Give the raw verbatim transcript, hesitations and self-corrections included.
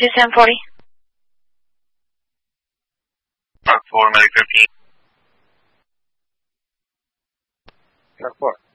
two seven forty. Mark four, Medic fifteen. Mark four.